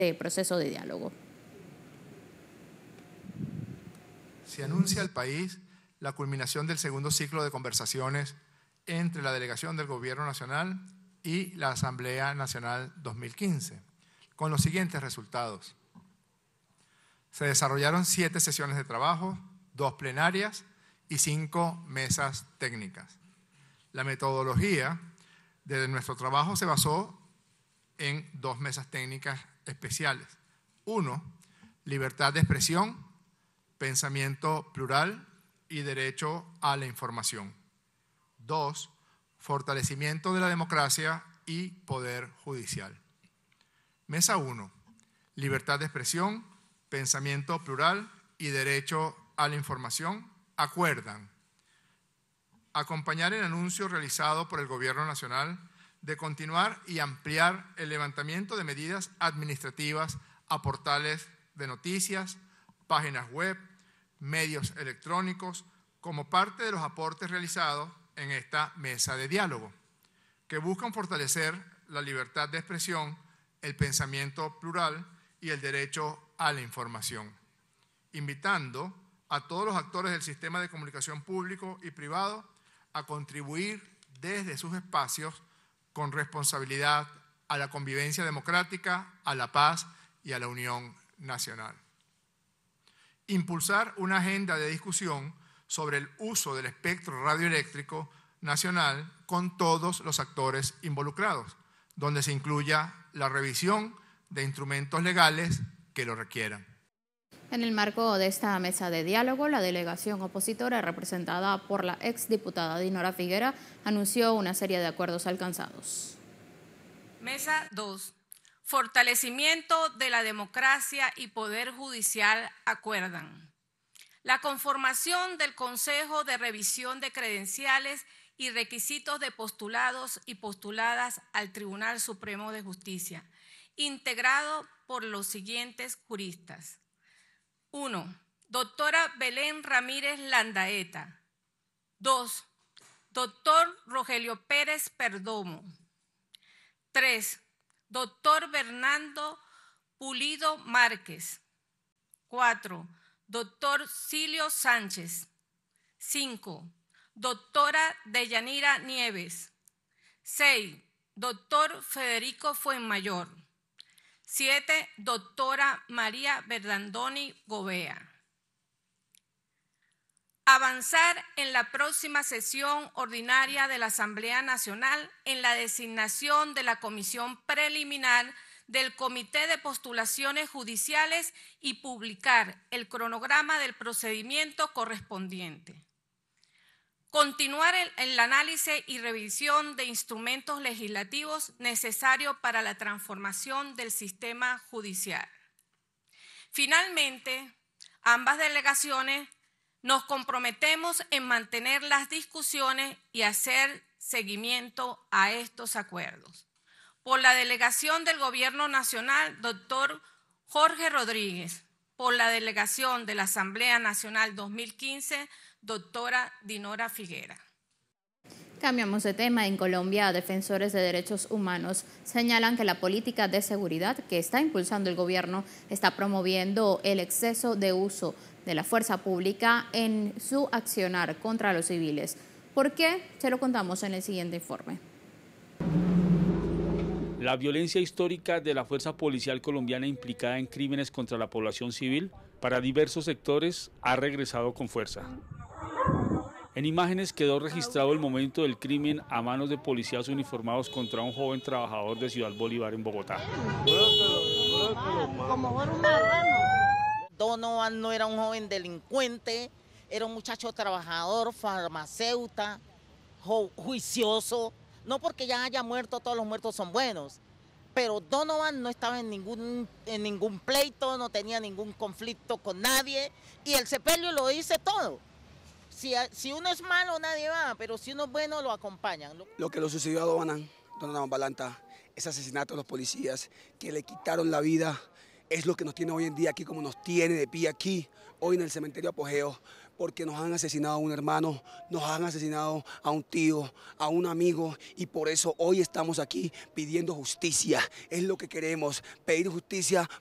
proceso de diálogo. Se anuncia al país la culminación del segundo ciclo de conversaciones entre la Delegación del Gobierno Nacional y la Asamblea Nacional 2015, con los siguientes resultados. Se desarrollaron 7 sesiones de trabajo, 2 plenarias y 5 mesas técnicas. La metodología de nuestro trabajo se basó en 2 mesas técnicas especiales. 1, libertad de expresión, pensamiento plural y derecho a la información. 2, fortalecimiento de la democracia y poder judicial. Mesa 1, libertad de expresión, pensamiento plural y derecho a la información, acuerdan acompañar el anuncio realizado por el Gobierno Nacional de continuar y ampliar el levantamiento de medidas administrativas a portales de noticias, páginas web, medios electrónicos, como parte de los aportes realizados en esta mesa de diálogo, que buscan fortalecer la libertad de expresión, el pensamiento plural y el derecho a la información, invitando a todos los actores del sistema de comunicación público y privado a contribuir desde sus espacios con responsabilidad a la convivencia democrática, a la paz y a la unión nacional. Impulsar una agenda de discusión sobre el uso del espectro radioeléctrico nacional con todos los actores involucrados, donde se incluya la revisión de instrumentos legales que lo requieran. En el marco de esta mesa de diálogo, la delegación opositora, representada por la exdiputada Dinora Figuera, anunció una serie de acuerdos alcanzados. Mesa 2. Fortalecimiento de la democracia y poder judicial acuerdan. La conformación del Consejo de Revisión de Credenciales y Requisitos de postulados y postuladas al Tribunal Supremo de Justicia, integrado por los siguientes juristas. 1. Doctora Belén Ramírez Landaeta. 2. Doctor Rogelio Pérez Perdomo. 3. Doctor Bernardo Pulido Márquez. 4. Doctor Silio Sánchez. 5. Doctora Deyanira Nieves. 6. Doctor Federico Fuenmayor. 7. Doctora María Bernardoni Gobea. Avanzar en la próxima sesión ordinaria de la Asamblea Nacional en la designación de la comisión preliminar del Comité de Postulaciones Judiciales y publicar el cronograma del procedimiento correspondiente. Continuar el análisis y revisión de instrumentos legislativos necesarios para la transformación del sistema judicial. Finalmente, ambas delegaciones nos comprometemos en mantener las discusiones y hacer seguimiento a estos acuerdos. Por la delegación del Gobierno Nacional, doctor Jorge Rodríguez. Por la delegación de la Asamblea Nacional 2015, doctora Dinora Figuera. Cambiamos de tema. En Colombia, defensores de derechos humanos señalan que la política de seguridad que está impulsando el gobierno está promoviendo el exceso de uso de la fuerza pública en su accionar contra los civiles. ¿Por qué? Se lo contamos en el siguiente informe. La violencia histórica de la fuerza policial colombiana implicada en crímenes contra la población civil para diversos sectores ha regresado con fuerza. En imágenes quedó registrado el momento del crimen a manos de policías uniformados contra un joven trabajador de Ciudad Bolívar en Bogotá. Donovan no era un joven delincuente, era un muchacho trabajador, farmacéutico, juicioso. No porque ya haya muerto, todos los muertos son buenos, pero Donovan no estaba en ningún pleito, no tenía ningún conflicto con nadie, y el sepelio lo dice todo. Si uno es malo, nadie va, pero si uno es bueno, lo acompañan. Lo que le sucedió a Donovan Balanta, ese asesinato de los policías que le quitaron la vida, es lo que nos tiene hoy en día aquí, como nos tiene de pie aquí, hoy en el cementerio Apogeo, porque nos han asesinado a un hermano, nos han asesinado a un tío, a un amigo, y por eso hoy estamos aquí pidiendo justicia. Es lo que queremos, pedir justicia